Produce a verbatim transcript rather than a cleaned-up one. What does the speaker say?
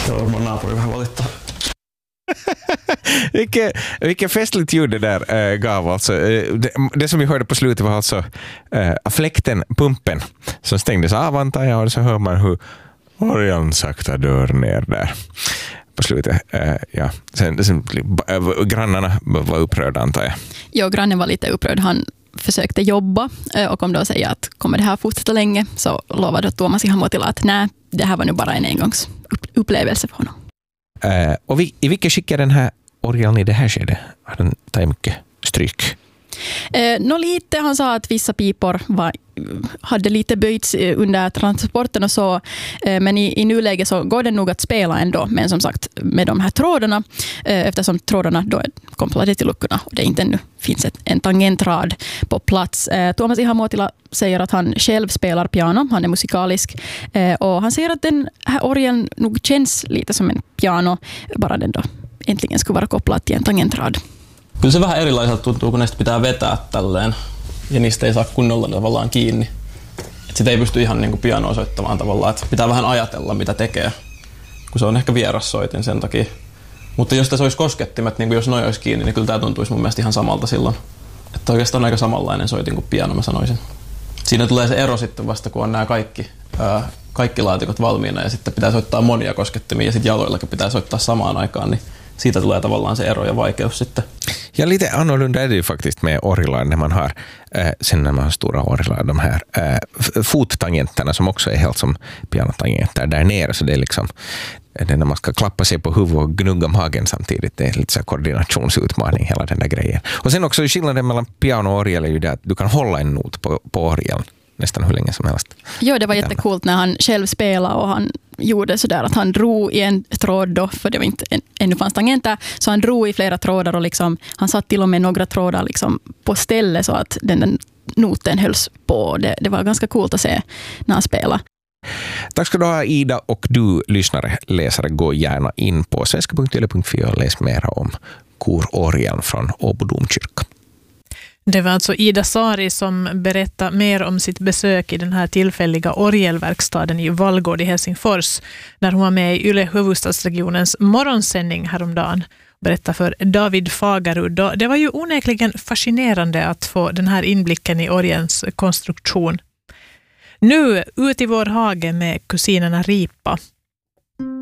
Det var vår naapuri vähän valittaa. vilket, vilket festligt ljud det där äh, gav alltså. Det, det som vi hörde på slutet var alltså äh, fläkten, pumpen som stängdes av antar jag, och så hör man hur Orion sakta dör ner där på slutet. Äh, ja. sen, sen, äh, grannarna var upprörda antar jag. Ja, grannen var lite upprörd. Han försökte jobba och kom då och säga att kommer det här fortsätta länge, så lovade Tuomas Ihamuotila att nej, det här var nu bara en engångsupplevelse för honom. Uh, och vi, i vilket skick är den här Orion i det här skedet? Har den tagit mycket stryk? Eh, nå lite, han sa att vissa pipor var, hade lite böjts under transporten och så, eh, men i, i nuläget så går det nog att spela ändå, men som sagt med de här trådarna, eh, eftersom trådarna då är kopplade till luckorna och det inte ännu finns ett, en tangentrad på plats. Eh, Tuomas Ihamuotila säger att han själv spelar piano, han är musikalisk, eh, och han säger att den här orgeln nog känns lite som en piano, bara den då äntligen skulle vara kopplad till en tangentrad. Kyllä se vähän erilaiselta tuntuu, kun näistä pitää vetää tälleen ja niistä ei saa kunnolla tavallaan kiinni. Et sitä ei pysty ihan niin kuin pianoa soittamaan tavallaan, että pitää vähän ajatella mitä tekee, kun se on ehkä vieras soitin sen takia. Mutta jos tässä olisi koskettimet, niin kuin jos noi olisi kiinni, niin kyllä tämä tuntuisi mun mielestä ihan samalta silloin. Että oikeastaan on aika samanlainen soitin kuin piano, mä sanoisin. Siinä tulee se ero sitten vasta, kun on nämä kaikki, ää, kaikki laatikot valmiina ja sitten pitää soittaa monia koskettimia ja sitten jaloillakin pitää soittaa samaan aikaan, niin siitä tulee tavallaan se ero ja vaikeus sitten. Ja lite annorlunda är det ju faktiskt med orglar när man har, äh, sen när man har stora orglar, de här äh, fottangenterna som också är helt som pianotangenter där nere, så det är liksom det när man ska klappa sig på huvudet och gnugga magen samtidigt, det är lite så koordinationsutmaning hela den där grejen. Och sen också skillnaden mellan piano och orgel är ju det att du kan hålla en not på, på orgeln nästan hur länge som helst. Jo, det var jättekult när han själv spelade och han gjorde sådär att han drog i en tråd då, för det var inte en, ännu fanns tangenter, så han drog i flera trådar och liksom, han satt till och med några trådar liksom på stället så att den där noten hölls på. Det, det var ganska coolt att se när han spelade. Tack ska du ha Ida, och du lyssnare, läsare, gå gärna in på svenska punkt yle punkt fi och läs mera om kororgeln från Åbo domkyrka. Det var alltså Ida Sari som berättade mer om sitt besök i den här tillfälliga orgelverkstaden i Vallgård i Helsingfors, där hon var med i Yle huvudstadsregionens morgonsändning häromdagen. Berätta för David Fagerud. Det var ju onekligen fascinerande att få den här inblicken i orgelns konstruktion. Nu ut i vår hage med kusinerna Ripa.